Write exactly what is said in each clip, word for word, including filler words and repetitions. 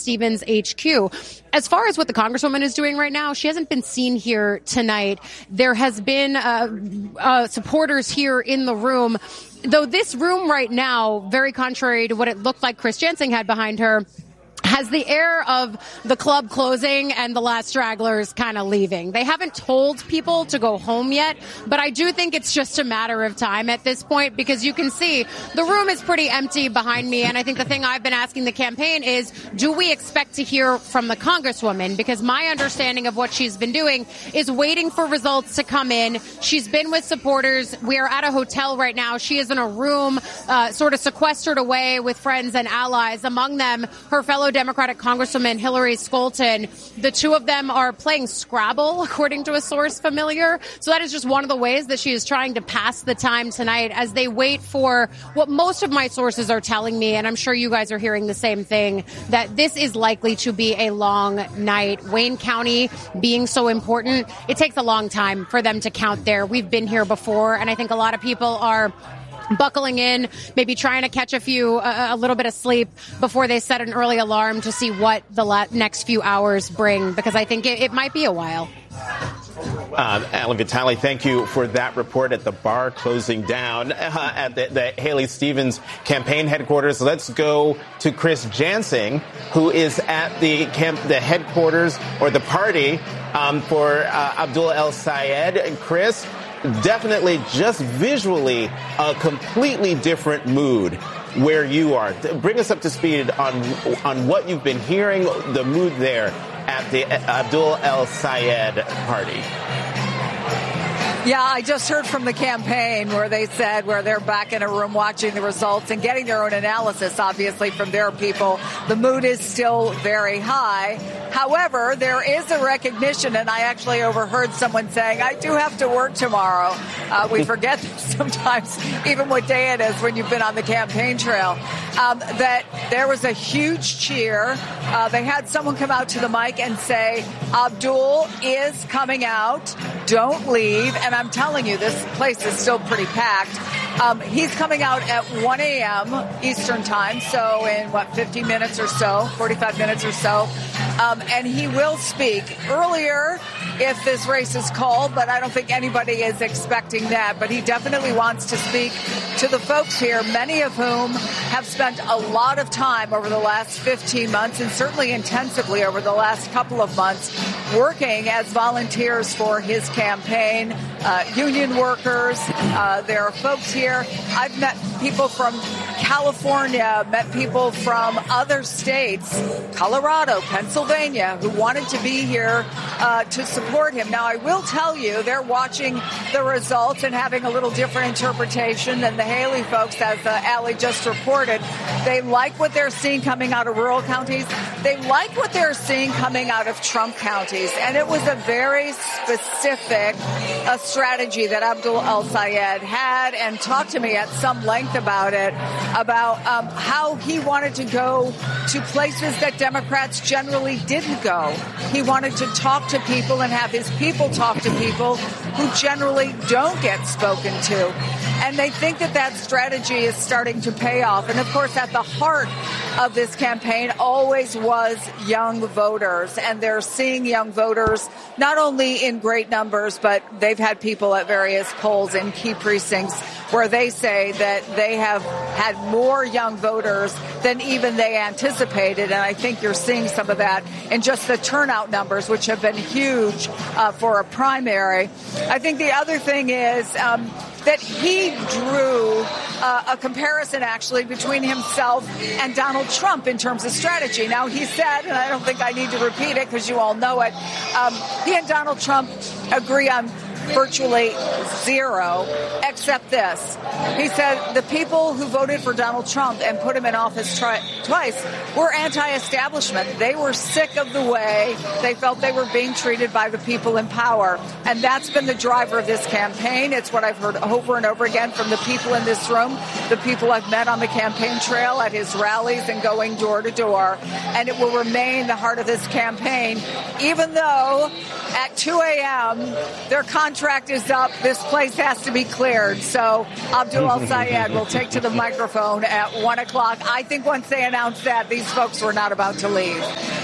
Stevens H Q. As far as what the Congresswoman is doing right now, she hasn't been seen here tonight. There has been uh, uh, supporters here in the room, though this room right now, very contrary to what it looked like Chris Jansing had behind her, has the air of the club closing and the last stragglers kind of leaving. They haven't told people to go home yet, but I do think it's just a matter of time at this point, because you can see the room is pretty empty behind me. And I think the thing I've been asking the campaign is, do we expect to hear from the Congresswoman? Because my understanding of what she's been doing is waiting for results to come in. She's been with supporters. We are at a hotel right now. She is in a room uh, sort of sequestered away with friends and allies, among them her fellow Democratic Congresswoman Hillary Scholten. The two of them are playing Scrabble, according to a source familiar. So that is just one of the ways that she is trying to pass the time tonight as they wait for what most of my sources are telling me, and I'm sure you guys are hearing the same thing, that this is likely to be a long night. Wayne County being so important, it takes a long time for them to count there. We've been here before, and I think a lot of people are buckling in, maybe trying to catch a few, uh, a little bit of sleep before they set an early alarm to see what the la- next few hours bring, because I think it, it might be a while. Uh, Allie Vitale, thank you for that report at the bar closing down uh, at the, the Haley Stevens campaign headquarters. Let's go to Chris Jansing, who is at the camp, the headquarters or the party um, for uh, Abdul El-Sayed. And Chris, definitely just visually a completely different mood where you are. Bring us up to speed on on what you've been hearing, the mood there at the Abdul El-Sayed party. Yeah, I just heard from the campaign where they said where they're back in a room watching the results and getting their own analysis, obviously, from their people. The mood is still very high. However, there is a recognition, and I actually overheard someone saying, I do have to work tomorrow. Uh, we forget sometimes even what day it is when you've been on the campaign trail. Um, that there was a huge cheer. Uh, they had someone come out to the mic and say, Abdul is coming out. Don't leave. And I'm telling you, this place is still pretty packed. Um, he's coming out at one a.m. Eastern time, so in, what, fifty minutes or so, forty-five minutes or so. Um, and he will speak earlier if this race is called, but I don't think anybody is expecting that. But he definitely wants to speak to the folks here, many of whom have spent a lot of time over the last fifteen months and certainly intensively over the last couple of months working as volunteers for his campaign, uh, union workers. Uh, there are folks here. I've met people from California, met people from other states, Colorado, Pennsylvania, who wanted to be here uh, to support him. Now, I will tell you, they're watching the results and having a little different interpretation than the Haley folks, as uh, Allie just reported. They like what they're seeing coming out of rural counties. They like what they're seeing coming out of Trump counties. And it was a very specific uh, strategy that Abdul El-Sayed had, and talked to me at some length about it, about um, how he wanted to go to places that Democrats generally didn't go. He wanted to talk to people and have his people talk to people who generally don't get spoken to. And they think that that strategy is starting to pay off. And, of course, at the heart of this campaign always was young voters. And they're seeing young voters not only in great numbers, but they've had people at various polls in key precincts where they say that they have had more young voters than even they anticipated. And I think you're seeing some of that in just the turnout numbers, which have been huge uh, for a primary. I think the other thing is um, that he drew uh, a comparison, actually, between himself and Donald Trump in terms of strategy. Now, he said, and I don't think I need to repeat it because you all know it, um, he and Donald Trump agree on virtually zero, except this. He said the people who voted for Donald Trump and put him in office tri- twice were anti-establishment. They were sick of the way they felt they were being treated by the people in power. And that's been the driver of this campaign. It's what I've heard over and over again from the people in this room, the people I've met on the campaign trail, at his rallies, and going door to door. And it will remain the heart of this campaign, even though at two a.m. they're contracting contract is up. This place has to be cleared. So Abdul El-Sayed will take to the microphone at one o'clock. I think once they announced that, these folks were not about to leave.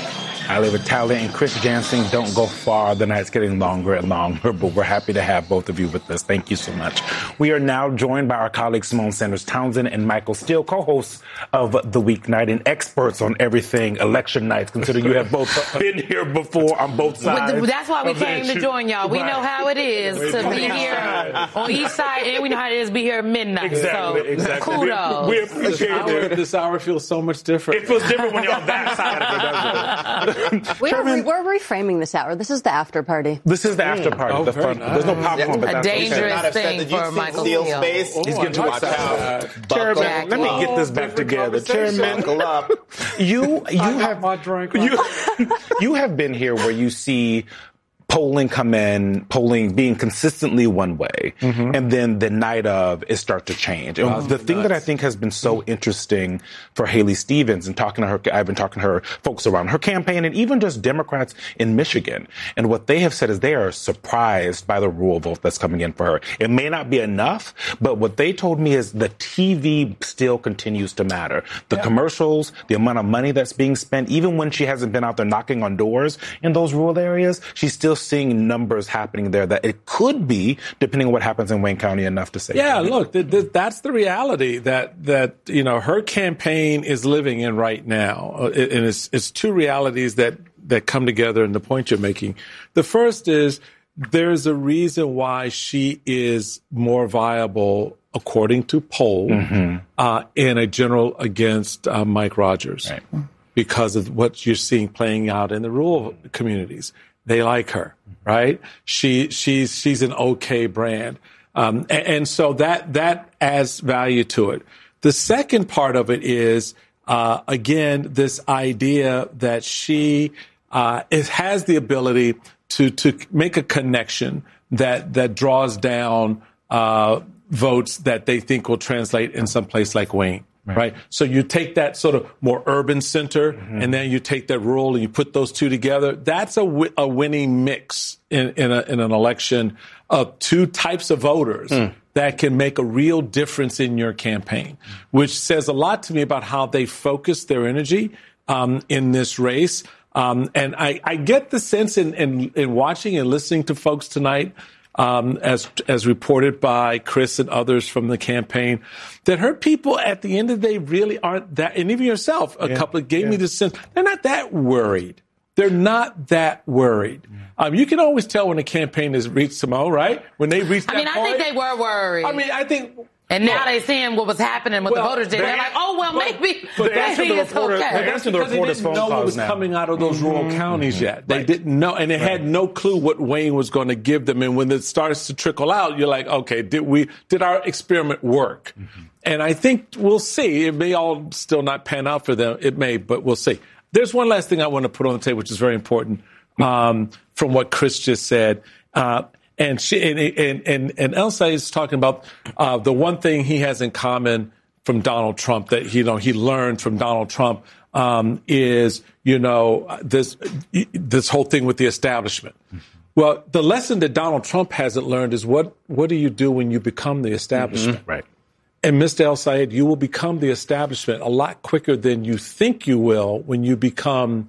Ali Vitale and Chris Jansen don't go far. The night's getting longer and longer, but we're happy to have both of you with us. Thank you so much. We are now joined by our colleagues Simone Sanders Townsend and Michael Steele, co-hosts of The Weeknight and experts on everything election nights. Consider you have both been here before on both sides. That's why we came to join y'all. We know how it is to be here on each side, and we know how it is to be here at midnight. Exactly, so, exactly. Kudos. We, we appreciate it. This hour feels so much different. It feels different when you're on that side of it, doesn't it? We are, we're reframing this hour. This is the after party. This is the after party. Oh, the fun. nice. There's no popcorn, but A that's dangerous okay. thing for Michael Steele Steele. space. He's getting too Watch excited. out. Chairman, let me Buckle. get this back together. Chairman, Buckle up. you you I have got my drink. you you have been here where you see polling come in, polling being consistently one way, mm-hmm. and then the night of it start to change. And Wow, the thing nuts. that I think has been so interesting for Haley Stevens and talking to her, I've been talking to her folks around her campaign and even just Democrats in Michigan. And what they have said is they are surprised by the rural vote that's coming in for her. It may not be enough, but what they told me is the T V still continues to matter. The yeah. commercials, the amount of money that's being spent, even when she hasn't been out there knocking on doors in those rural areas, she's still seeing numbers happening there that it could be, depending on what happens in Wayne County, enough to say. Yeah, look, th- th- that's the reality that, that, you know, her campaign is living in right now. Uh, it, and it's, it's two realities that, that come together in the point you're making. The first is there's a reason why she is more viable, according to poll, mm-hmm. uh, in a general against uh, Mike Rogers, right. because of what you're seeing playing out in the rural communities. They like her, right? She she's she's an okay brand, um, and, and so that that adds value to it. The second part of it is uh, again this idea that she uh, is, has the ability to to make a connection that that draws down uh, votes that they think will translate in some place like Wayne. Right. right. So you take that sort of more urban center mm-hmm. and then you take that rural and you put those two together. That's a, w- a winning mix in, in, a, in an election of two types of voters mm. that can make a real difference in your campaign, which says a lot to me about how they focus their energy um, in this race. Um, and I, I get the sense in, in, in watching and listening to folks tonight, Um, as as reported by Chris and others from the campaign, that her people at the end of the day really aren't that, and even yourself, a yeah, couple of gave yeah. me the sense, they're not that worried. They're not that worried. Yeah. Um, you can always tell when a campaign has reached Simone, right? When they reach that I mean, point. I think they were worried. I mean, I think... And now they're seeing what was happening, what well, the voters did. They're like, oh, well, but, maybe, but maybe it's reporter, okay. They're answering the reporter's phone calls now. They didn't know what was now. coming out of those mm-hmm. rural counties mm-hmm. yet. They right. didn't know, and they right. had no clue what Wayne was going to give them. And when it starts to trickle out, you're like, okay, did we, did our experiment work? Mm-hmm. And I think we'll see. It may all still not pan out for them. It may, but we'll see. There's one last thing I want to put on the table, which is very important, um, from what Chris just said. Uh, And she and and and, and Elsa is talking about uh, the one thing he has in common from Donald Trump that he, you know he learned from Donald Trump um, is you know this this whole thing with the establishment. Mm-hmm. Well, the lesson that Donald Trump hasn't learned is what what do you do when you become the establishment? Mm-hmm. Right. And Mister El-Sayed, you will become the establishment a lot quicker than you think you will when you become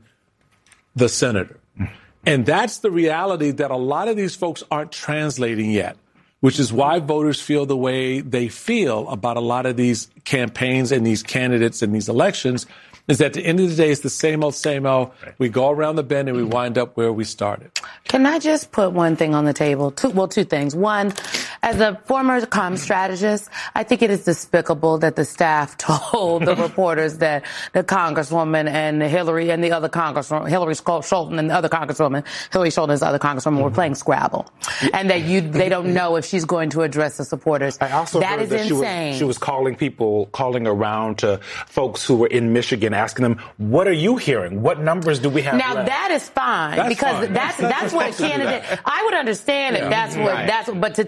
the senator. Mm-hmm. And that's the reality that a lot of these folks aren't translating yet, which is why voters feel the way they feel about a lot of these campaigns and these candidates and these elections, is that at the end of the day, it's the same old, same old. Right. We go around the bend and we wind up where we started. Can I just put one thing on the table? Two, well, two things. One, as a former comm strategist, I think it is despicable that the staff told the reporters that the Congresswoman and Hillary and the other Congresswoman, Hillary Scholten and the other Congresswoman, Hillary Scholten and the other Congresswoman mm-hmm. were playing Scrabble. And that you, they don't know if she's going to address the supporters. I also that heard is that insane. She was, she was calling people, calling around to folks who were in Michigan, asking them, what are you hearing? What numbers do we have Now, left? that is fine, that's because fine. that's, that's, that's what a candidate, I would understand yeah. it. That's what, right. that's, but to tell the people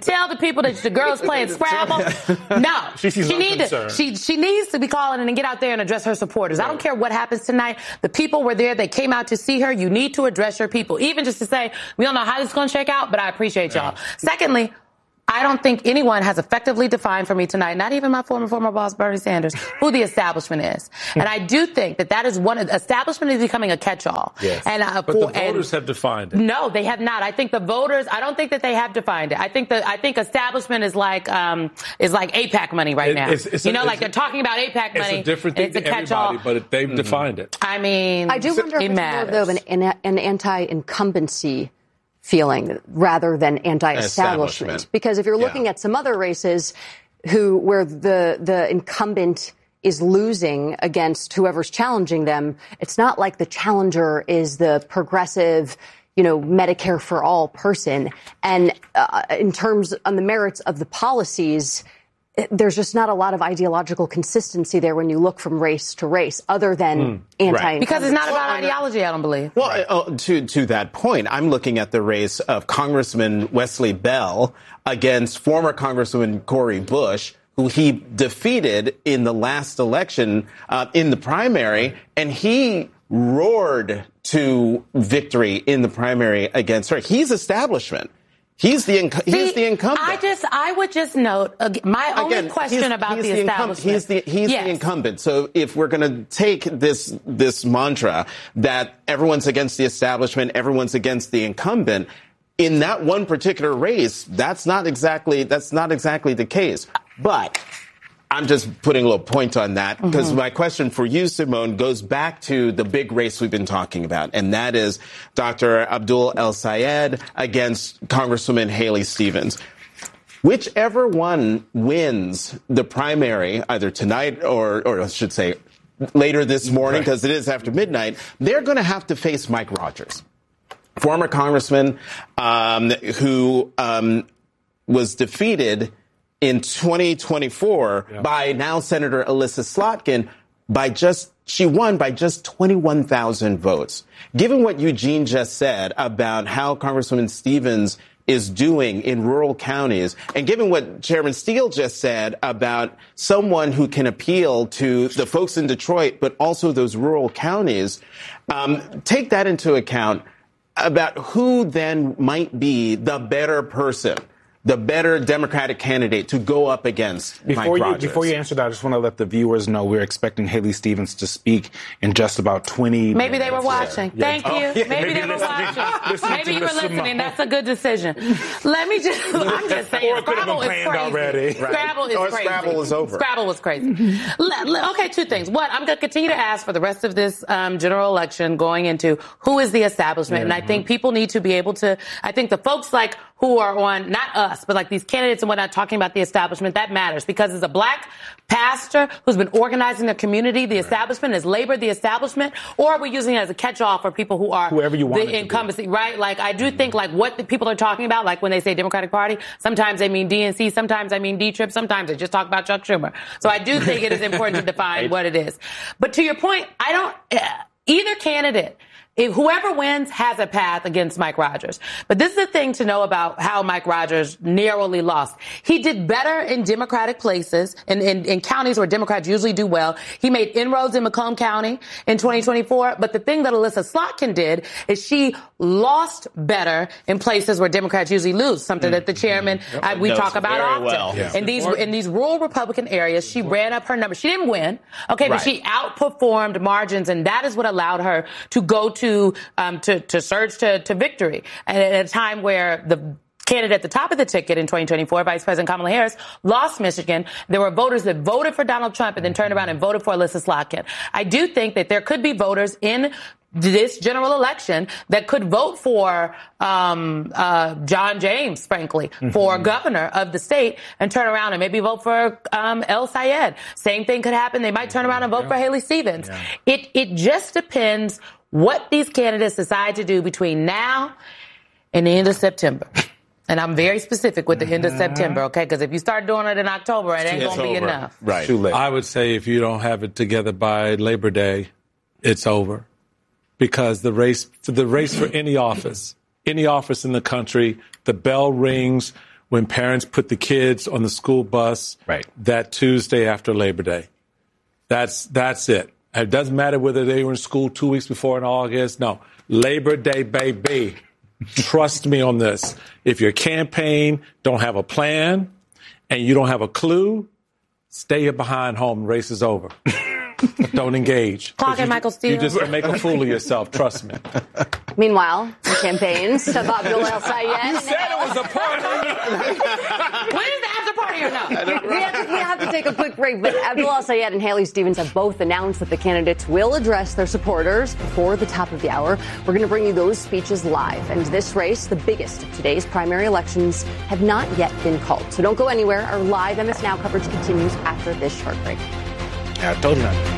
people that the girls playing Scrabble. No, she, she needs to. She she needs to be calling and get out there and address her supporters. Right. I don't care what happens tonight. The people were there. They came out to see her. You need to address your people, even just to say we don't know how this is going to shake out, but I appreciate y'all. Yeah. Secondly, I don't think anyone has effectively defined for me tonight, not even my former, former boss, Bernie Sanders, who the establishment is. And I do think that that is one of the establishment is becoming a catch-all. Yes. And, uh, but for, the voters and, have defined it. No, they have not. I think the voters, I don't think that they have defined it. I think the, I think establishment is like, um, is like AIPAC money right now. It's, it's you a, know, like they're talking about AIPAC money. It's a different thing it's a to everybody, but it, they've mm-hmm. defined it. I mean, I do wonder it if it's matters. more of an, an, an anti-incumbency feeling rather than anti-establishment. Because if you're looking yeah. at some other races who where the the incumbent is losing against whoever's challenging them, it's not like the challenger is the progressive, you know, Medicare for all person. And uh, in terms on the merits of the policies, there's just not a lot of ideological consistency there when you look from race to race, other than mm, anti. Right. Because it's not about well, ideology, I don't believe. Well, right. uh, to to that point, I'm looking at the race of Congressman Wesley Bell against former Congresswoman Cori Bush, who he defeated in the last election uh, in the primary, and he roared to victory in the primary against her. He's establishment. He's the inc- See, he's the incumbent. I just I would just note uh, my only Again, question he's, about he's the, the establishment. Incum- he's the he's yes. the incumbent. So if we're going to take this this mantra that everyone's against the establishment, everyone's against the incumbent, in that one particular race, that's not exactly that's not exactly the case. But I'm just putting a little point on that because mm-hmm. my question for you, Simone, goes back to the big race we've been talking about, and that is Doctor Abdul El-Sayed against Congresswoman Haley Stevens. Whichever one wins the primary, either tonight or, or I should say later this morning, because right. it is after midnight, they're going to have to face Mike Rogers, former congressman um, who um, was defeated in twenty twenty-four yeah. by now Senator Elissa Slotkin by just, she won by just twenty-one thousand votes. Given what Eugene just said about how Congresswoman Stevens is doing in rural counties, and given what Chairman Steele just said about someone who can appeal to the folks in Detroit, but also those rural counties, um, take that into account about who then might be the better person, the better Democratic candidate to go up against before Mike you, Rogers. Before you answer that, I just want to let the viewers know we're expecting Haley Stevens to speak in just about twenty Maybe minutes. they were watching. Yeah. Thank Oh, you. yeah. Maybe, Maybe they were listening, watching. listening Maybe you were listening. Simone. That's a good decision. Let me just, I'm just saying, Or it could have Scrabble been is planned crazy. already. Right. Scrabble is or crazy. Scrabble is over. Scrabble was crazy. let, let, okay, two things. One, I'm going to continue to ask for the rest of this um, general election going into who is the establishment. Mm-hmm. And I think people need to be able to, I think the folks like who are on, not us, but like these candidates and whatnot talking about the establishment, that matters because as a black pastor who's been organizing the community, the establishment has labored the establishment, or are we using it as a catch-all for people who are whoever you want the incumbency, right? Like I do think like what the people are talking about, like when they say Democratic Party, sometimes they mean D N C, sometimes I mean D-Trip, sometimes they just talk about Chuck Schumer. So I do think it is important to define right. what it is. But to your point, I don't, either candidate, if whoever wins has a path against Mike Rogers. But this is the thing to know about how Mike Rogers narrowly lost. He did better in Democratic places, in, in, in counties where Democrats usually do well. He made inroads in Macomb County in twenty twenty-four. But the thing that Elissa Slotkin did is she lost better in places where Democrats usually lose, something that the chairman, mm-hmm. uh, we Knows talk about often. Well. Yeah. In these in these rural Republican areas, she ran up her numbers. She didn't win, okay, right. but she outperformed margins, and that is what allowed her to go to To, um, to, to surge to, to victory. And at a time where the candidate at the top of the ticket in twenty twenty-four, Vice President Kamala Harris, lost Michigan, there were voters that voted for Donald Trump and then turned around and voted for Elissa Slotkin. I do think that there could be voters in this general election that could vote for um, uh, John James, frankly, mm-hmm. for governor of the state and turn around and maybe vote for um, El-Sayed. Same thing could happen. They might turn around and vote yeah. for Haley Stevens. Yeah. It it just depends what these candidates decide to do between now and the end of September. And I'm very specific with the end of September, okay? Because if you start doing it in October, it ain't going to be enough. Right. Too late. I would say if you don't have it together by Labor Day, it's over. Because the race, the race for any office, any office in the country, the bell rings when parents put the kids on the school bus right. that Tuesday after Labor Day. That's that's it. It doesn't matter whether they were in school two weeks before in August. No, Labor Day, baby. Trust me on this. If your campaign don't have a plan and you don't have a clue, stay behind home. Race is over. Don't engage. Clock it, Michael Steele. You just make a fool of yourself. Trust me. Meanwhile, the campaigns of Abdul El-Sayed. You said it was a party. When is the after party or not? We have, to, we have to take a quick break, but Abdul El-Sayed and Haley Stevens have both announced that the candidates will address their supporters before the top of the hour. We're going to bring you those speeches live. And this race, the biggest of today's primary elections, have not yet been called. So don't go anywhere. Our live M S Now coverage continues after this short break. Yeah, totally not.